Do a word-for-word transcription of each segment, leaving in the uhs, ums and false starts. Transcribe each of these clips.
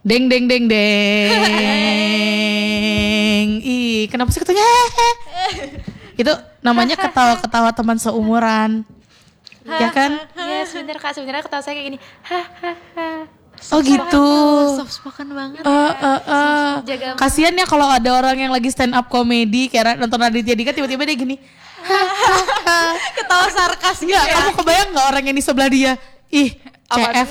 Deng deng deng deng. Ih, kenapa sih katanya? Itu namanya ketawa-ketawa teman seumuran. Ya kan? Iya, sebenarnya Kak, sebenarnya ketawa saya kayak gini. Hahaha. Oh gitu. Soft spoken banget. Uh, uh, uh. Kasian ya kalau ada orang yang lagi stand up komedi kayak nonton Raditya Dika tiba-tiba dia gini. Ketawa sarkas gitu. Enggak, kamu kebayang enggak orang yang di sebelah dia? Ih, C F.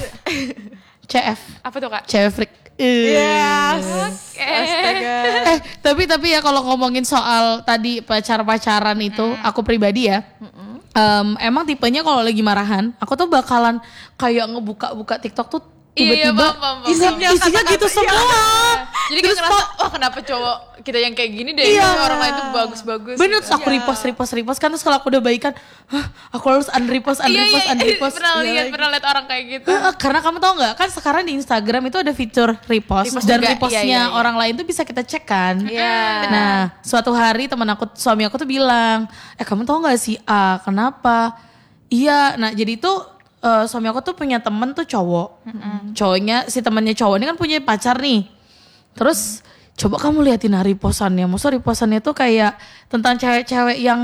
C F. Apa tuh Kak? C F freak. Yes. Astaga. Eh, tapi tapi ya kalau ngomongin soal tadi pacar-pacaran itu, mm. aku pribadi ya, um, emang tipenya kalau lagi marahan, aku tuh bakalan kayak ngebuka-buka TikTok tuh tiba-tiba iya, iya, bam, bam, bam, isinya, bam. isinya gitu Iya. semua. Jadi kayak ngerasa, wah kenapa cowok kita yang kayak gini deh, Iya. orang lain tuh bagus-bagus. Bener, gitu. terus aku repost, repost, repost kan, terus kalau aku udah baikan, hah, aku harus unrepost, Iya, unrepost, iya, unrepost. pernah Iya lihat, lagi. pernah lihat orang kayak gitu. Uh, karena kamu tau nggak kan sekarang di Instagram itu ada fitur repost, Repost dan juga, repostnya iya, iya, iya. orang lain tuh bisa kita cek kan. Iya. Nah suatu hari teman aku, suami aku tuh bilang, eh kamu tau nggak si A kenapa? Iya, nah jadi tuh uh, suami aku tuh punya temen tuh cowok, mm-hmm. cowoknya si temannya cowok ini kan punya pacar nih, terus coba kamu liatin repostannya, maksudnya repostannya tuh kayak tentang cewek-cewek yang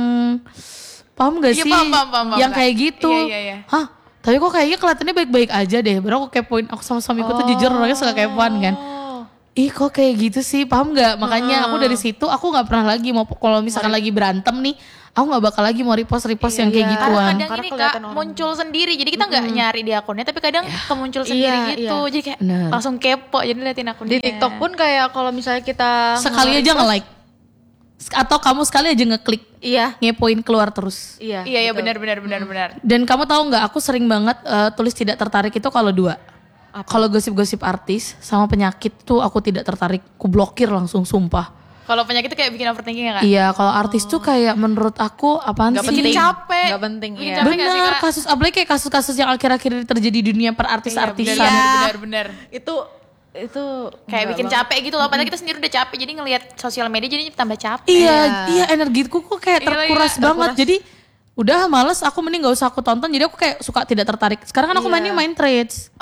paham gak Iya, sih? paham, paham, paham, yang paham. kayak gitu. Iya, iya, iya. Hah? Tapi kok kayaknya kelihatannya baik-baik aja deh. Baru aku kepoin, aku sama suamiku tuh jujur orangnya suka kepoan kan. Ih kok kayak gitu sih, paham gak? Makanya aku dari situ aku gak pernah lagi mau, kalau misalkan lagi berantem nih, aku gak bakal lagi mau repost-repost yang kayak Iya. gituan. Kadang Karena ini Kak kelihatan orang. muncul sendiri, jadi kita nggak nyari di akunnya, tapi kadang kemuncul sendiri Iya, gitu, iya. jadi kayak Bener. langsung kepo, jadi liatin akunnya. Di TikTok pun kayak kalau misalnya kita Sekali aja nge-like. Atau kamu sekali aja ngeklik, Iya. ngepoin keluar terus. Iya. Iya, iya gitu. benar, benar, benar, benar. Dan kamu tahu nggak? Aku sering banget eh, tulis tidak tertarik itu kalau dua. Kalau gosip-gosip artis sama penyakit tuh aku tidak tertarik, ku blokir langsung sumpah. Kalau penyakit itu kayak bikin overthinking ya Kak? Iya, kalau artis tuh kayak menurut aku apaan Gak sih? bikin capek. Gak penting, Bikin iya. capek gak sih Bener, Kak? kasus apalagi kayak kasus-kasus yang akhir-akhir ini terjadi di dunia perartis-artisan. Iya, benar, benar, benar. Itu itu Kayak enggak bikin banget. capek gitu loh, padahal kita sendiri udah capek, jadi ngelihat sosial media jadi tambah capek. Iya, Iya. iya energiku kok kayak Iya, terkuras iya, banget. terkuras. Jadi udah males, aku mending gak usah aku tonton. Jadi aku kayak suka tidak tertarik. Sekarang kan aku Iya. mainnya main trades.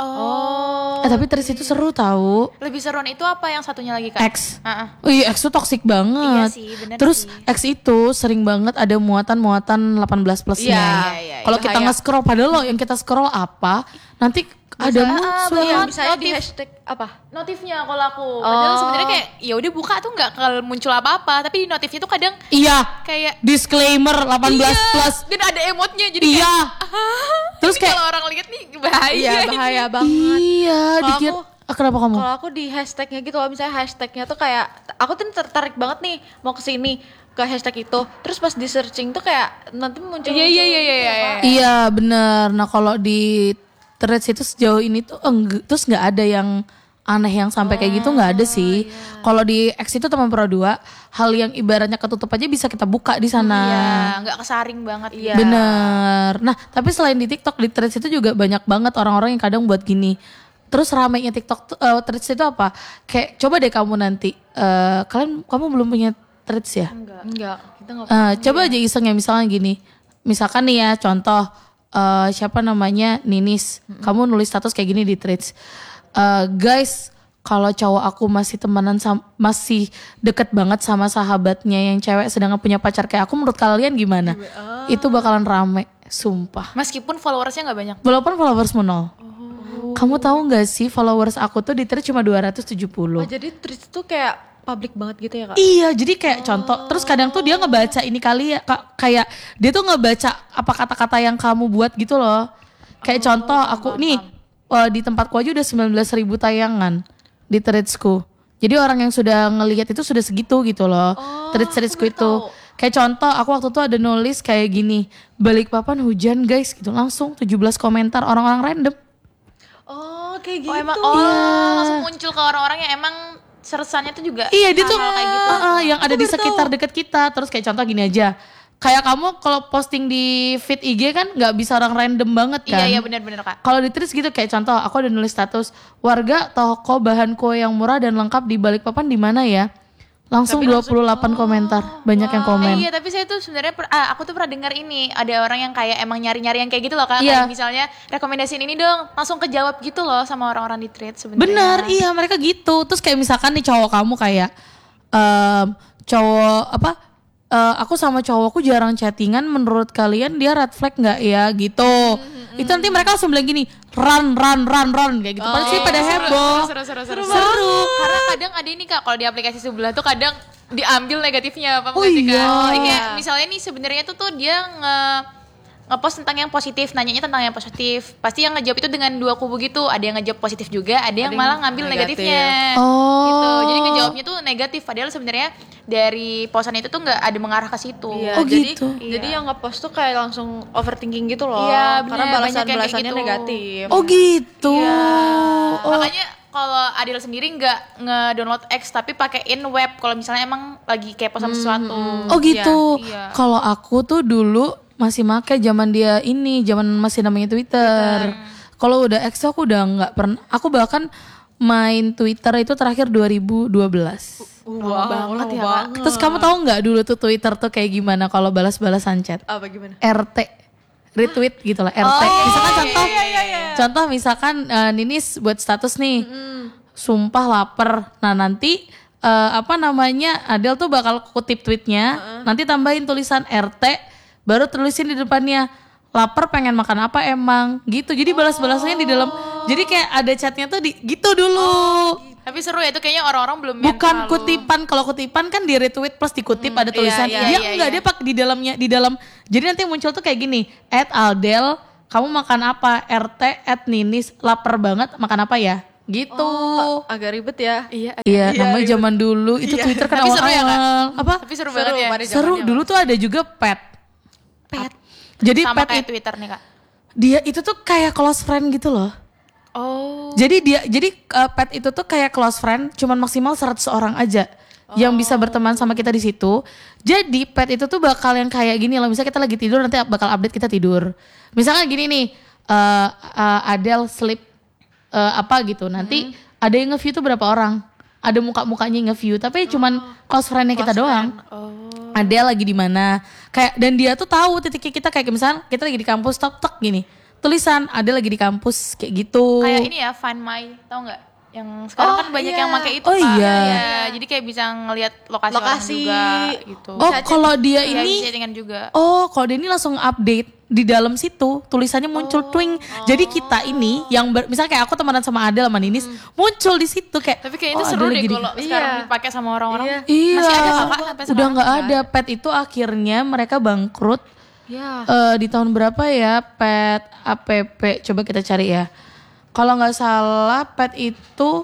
Oh. Eh tapi trades itu seru tahu. Lebih seruan itu apa yang satunya lagi Kak? X. Heeh. Oh iya, X tuh toxic banget. Iya sih, bener Terus sih. X itu sering banget ada muatan-muatan delapan belas plusnya. Iya, iya, iya, Kalau kita bahaya. nge-scroll, padahal loh yang kita scroll apa, nanti ada ah, muncul. bahaya. Iya, misalnya di Notif. hashtag apa? Notifnya kalau aku, padahal Oh. sebenarnya kayak ya udah buka tuh nggak bakal muncul apa-apa, tapi di notifnya tuh kadang Iya, kayak disclaimer delapan belas iya, plus. dan ada emotnya jadi Iya. kayak, Terus ini kayak kalau orang lihat nih bahaya. Iya, ini. bahaya banget. iya, Kalau dikira aku- ah, kenapa kamu? Kalau aku di hashtagnya gitu, kalau misalnya hashtagnya tuh kayak aku tuh tertarik banget nih mau kesini ke hashtag itu, terus pas di searching tuh kayak nanti muncul. Iya, iya, iya, iya, iya. Iya, bener. Nah, kalau di threads itu sejauh ini tuh enggak, terus nggak ada yang aneh yang sampai kayak gitu, nggak ada sih. Kalau di X itu teman pro dua, hal yang ibaratnya ketutup aja bisa kita buka di sana. Iya, nggak kesaring banget. Iya. Bener. Nah, tapi selain di TikTok, di threads itu juga banyak banget orang-orang yang kadang buat gini. Terus ramainya TikTok tuh, eh, threads itu apa? Kayak coba deh kamu nanti, eh, kalian kamu belum punya threads ya? Enggak. Enggak. Kita enggak. Eh, coba aja iseng ya, misalnya gini. Misalkan nih ya, contoh eh, siapa namanya Ninis, kamu nulis status kayak gini di threads. Eh, guys, kalau cowok aku masih temenan sam- masih deket banget sama sahabatnya yang cewek sedangkan punya pacar kayak aku, menurut kalian gimana? Itu bakalan rame, sumpah. Meskipun followersnya nggak banyak. Walaupun followersmu nol. Kamu tahu nggak sih followers aku tuh di threads cuma dua ratus tujuh puluh. Oh, jadi tweets tuh kayak public banget gitu ya Kak? Iya, jadi kayak contoh, terus kadang tuh dia ngebaca ini kali ya, Kak, kayak dia tuh ngebaca apa kata-kata yang kamu buat gitu loh. Kayak contoh aku nih eh, di tempatku aja udah sembilan belas ribu tayangan di threadsku. Jadi orang yang sudah ngelihat itu sudah segitu gitu loh. Threads-threadsku itu. Kayak contoh aku waktu itu ada nulis kayak gini, Balikpapan hujan guys gitu, langsung tujuh belas komentar orang-orang random. Oh, kayak gitu. Oh emang, oh langsung muncul ke orang-orang yang emang seresannya tuh juga. Iya, dia tuh hal-hal kayak gitu. ah, ah, yang ada di sekitar dekat kita. Terus kayak contoh gini aja. Kayak kamu kalau posting di feed I G kan nggak bisa orang random banget kan? Iya, iya benar-benar Kak. Kalau di threads gitu kayak contoh aku ada nulis status warga toko bahan kue yang murah dan lengkap di Balikpapan di mana ya? Langsung Tapi dua langsung- puluh delapan komentar, banyak yang Eh, komen. iya, tapi saya tuh sebenarnya per- ah, aku tuh pernah dengar ini ada orang yang kayak emang nyari-nyari yang kayak gitu loh Kak. Iya. Kayak misalnya rekomendasiin ini dong, langsung kejawab gitu loh sama orang-orang di thread sebenarnya. Bener, iya mereka gitu. Terus kayak misalkan nih cowok kamu kayak em, cowok apa? eh, aku sama cowokku jarang chattingan. Menurut kalian dia red flag nggak ya gitu? Itu nanti mereka langsung bilang gini, run, run, run, run kayak gitu. Padahal sih pada heboh. Seru, seru, seru, seru, Seru. Karena kadang ada ini Kak, kalau di aplikasi sebelah tuh kadang diambil negatifnya apa Oh nggak sih, Kak? iya. Jadi kayak misalnya nih sebenarnya tuh tuh dia nge ngepost tentang yang positif, nanyanya tentang yang positif. Pasti yang ngejawab itu dengan dua kubu gitu. Ada yang ngejawab positif juga, ada yang yang malah ngambil negatif. negatifnya. Oh. Gitu. Jadi ngejawabnya tuh negatif padahal sebenarnya dari posan itu tuh nggak ada mengarah ke situ. Iya, Oh, jadi gitu. jadi yang ngepost tuh kayak langsung overthinking gitu loh. Iya, Karena bener, banyak yang kayak balasan-balasannya gitu. negatif. Oh gitu. Iya. Oh. Makanya kalau Adil sendiri nggak nge-download X tapi pakein web kalau misalnya emang lagi kepo sama sesuatu. Oh gitu. Iya. Kalau aku tuh dulu masih make zaman dia ini, zaman masih namanya Twitter. Kalau udah X aku udah nggak pernah. Aku bahkan main Twitter itu terakhir dua ribu dua belas. Wow, banget lama ya, Kak. banget. Terus kamu tahu nggak dulu tuh Twitter tuh kayak gimana kalau balas-balasan chat? Apa gimana? R T, retweet gitu lah. R T. Misalkan contoh, contoh misalkan eh, Ninis buat status nih, sumpah lapar. Nah nanti eh, apa namanya Adel tuh bakal kutip tweetnya, nanti tambahin tulisan R T, baru tulisin di depannya lapar pengen makan apa emang gitu. Jadi balas-balasnya di dalam. Jadi kayak ada chatnya tuh di gitu dulu. Tapi seru ya itu kayaknya orang-orang belum yang Bukan terlalu- kutipan, kalau kutipan kan di retweet plus dikutip ada tulisan. iya, dia iya, enggak iya. dia pakai di dalamnya di dalam. Jadi nanti muncul tuh kayak gini, at Aldel, kamu makan apa? R T at Ninis, lapar banget makan apa ya? Gitu. Oh, agak ribet ya. Iya. Iya, namanya zaman dulu itu Twitter kan Tapi seru ya, Kak? awal-awal. Apa? Tapi seru, banget ya. pada Seru. Dulu tuh ada juga pet. Pet. Jadi Sama pet kayak itu, Twitter nih Kak. dia itu tuh kayak close friend gitu loh. Oh. Jadi dia jadi uh, pet itu tuh kayak close friend, cuman maksimal seratus orang aja yang bisa berteman sama kita di situ. Jadi pet itu tuh bakal yang kayak gini loh, misalnya kita lagi tidur nanti bakal update kita tidur. Misalkan gini nih, uh, uh, Adele sleep uh, apa gitu, nanti ada yang nge-view tuh berapa orang? Ada muka-mukanya yang nge-view, tapi cuman close friend-nya kita doang. Oh. Adele lagi di mana? Kayak dan dia tuh tahu titiknya kita kayak misalnya kita lagi di kampus tok tek gini. Tulisan Adele lagi di kampus kayak gitu. Kayak ini ya Find My, tau nggak? Yang sekarang Oh, kan banyak iya. yang pakai itu Oh, Kak. iya. Iya, jadi kayak bisa ngelihat lokasi, orang Lokasi. juga gitu. Oh, kalau dia Iya, ini bisa chattingan juga. Oh, kalau dia ini langsung update di dalam situ tulisannya muncul twing. Jadi kita ini yang ber, misalnya kayak aku temenan sama Adel sama Ninis muncul di situ kayak. Tapi kayaknya itu oh, seru Adele deh lagi di- kalau sekarang Iya. dipakai sama orang-orang. Iya. Iya. Masih ada nggak, Kak, sampai Udah sekarang? nggak ada. Pet itu akhirnya mereka bangkrut Ya. eh, di tahun berapa ya? Pet app. Coba kita cari ya. Kalau nggak salah Pet itu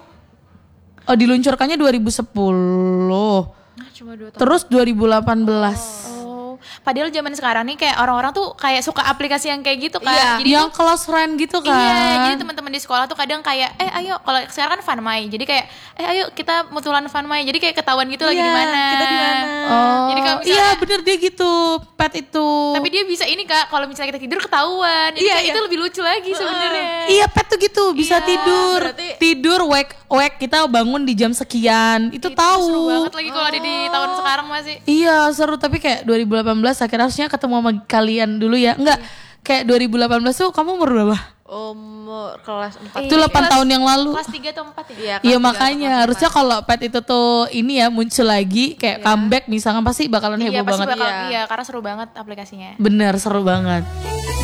oh, diluncurkannya dua ribu sepuluh. Nah, cuma dua tahun. Terus dua ribu delapan belas. Oh, padahal zaman sekarang nih kayak orang-orang tuh kayak suka aplikasi yang kayak gitu kan. Iya. Jadi Yang close friend gitu kan. Iya, jadi teman-teman di sekolah tuh kadang kayak, eh ayo kalau sekarang kan Funmai, jadi kayak, eh ayo kita mutualan Funmai, jadi kayak ketahuan gitu lagi Iya, di mana. kita di mana. Jadi Oh, kalau iya misalnya- bener dia gitu, pet itu. Tapi dia bisa ini Kak, kalau misalnya kita tidur ketahuan. Jadi Iya, kayak iya. itu lebih lucu lagi sebenarnya. Iya pet tuh gitu, bisa Iya, tidur, berarti- tidur wake wake kita bangun di jam sekian, itu, tahu. Seru banget lagi kalau ada di tahun sekarang masih. Iya seru, tapi kayak dua ribu delapan belas akhirnya harusnya ketemu sama kalian dulu ya, enggak? Kayak dua ribu delapan belas tuh kamu umur berapa? Umur kelas empat. Itu delapan kelas- tahun yang lalu. Kelas tiga atau empat ya? Iya, Iya kelas tiga makanya atau harusnya kalau pet itu tuh ini ya muncul lagi kayak comeback misalkan pasti bakalan Iya heboh pasti banget. bakal, Iya. iya karena seru banget aplikasinya. Bener seru banget.